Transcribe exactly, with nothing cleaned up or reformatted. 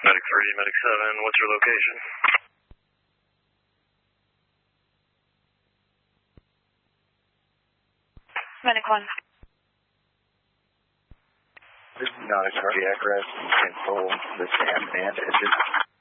Medic three, Medic seven, what's your location? Medic one. This is not a cardiac arrest. You can pull the SAM band engine.